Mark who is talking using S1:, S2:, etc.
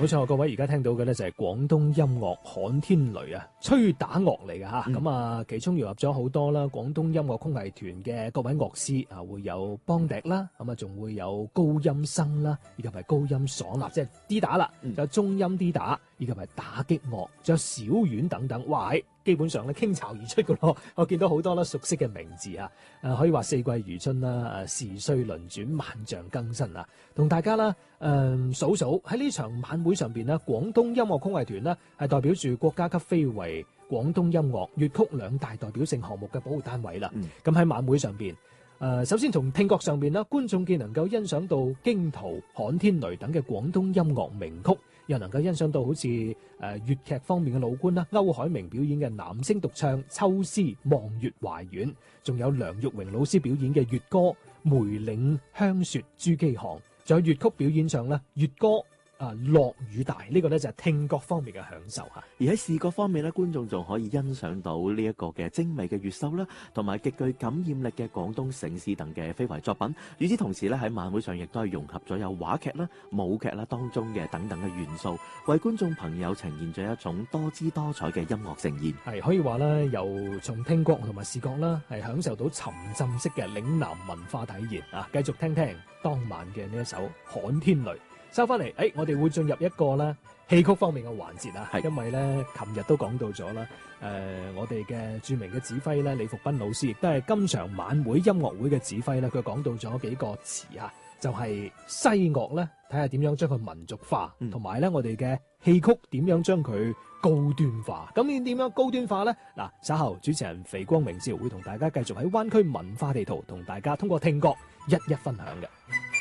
S1: 冇錯，各位而家聽到嘅咧就係廣東音樂旱天雷啊，吹打樂嚟嘅吓。咁啊，其中融入咗好多啦，廣東音樂曲藝團嘅各位樂師啊，會有邦笛啦，咁啊仲會有高音笙啦，以及係高音嗩吶，即係 D 打啦，仲有中音 D 打，以及係打擊樂，仲有小阮等等。哇，基本上咧傾巢而出嘅咯，我見到好多啦熟悉嘅名字啊，可以話四季如春啦，時歲輪轉，萬象更新啊，同大家啦數數喺呢場晚會上邊呢，廣東音樂曲藝團呢係代表住國家級非遺廣東音樂粵曲兩大代表性項目嘅保護單位啦。咁喺晚會上邊，首先從聽覺上邊呢，觀眾既能夠欣賞到驚濤、旱天雷等嘅廣東音樂名曲，又能夠欣賞到好似粵劇方面嘅老倌啦，歐海明表演嘅男聲獨唱《秋思望月懷遠》，仲有梁玉榮老師表演嘅粵歌《梅嶺香雪珠璣巷》，仲有粵曲表演上咧粵歌落雨大，呢個咧就係聽覺方面嘅享受嚇。
S2: 而喺視覺方面咧，觀眾仲可以欣賞到呢一個嘅精美嘅越秀啦，同埋極具感染力嘅廣東醒獅等嘅非遺作品。與此同時咧，喺晚會上亦都係融合咗有話劇啦、舞劇啦當中嘅等等嘅元素，為觀眾朋友呈現咗一種多姿多彩嘅音樂盛宴。
S1: 係可以話咧，由從聽覺同埋視覺啦，係享受到沉浸式嘅嶺南文化體驗啊！繼續聽聽當晚嘅呢一首《旱天雷》。收翻嚟，我哋會進入一個咧戲曲方面嘅環節啊，因為咧，琴日都講到咗啦，我哋嘅著名嘅指揮咧，李福斌老師亦都係今場晚會音樂會嘅指揮咧，佢講到咗幾個詞啊，就係西樂咧，睇下點樣將佢民族化，同埋咧我哋嘅戲曲點樣將佢高端化。咁點樣高端化咧？嗱，稍後主持人肥光明照會同大家繼續喺灣區文化地圖同大家通過聽覺一一分享嘅。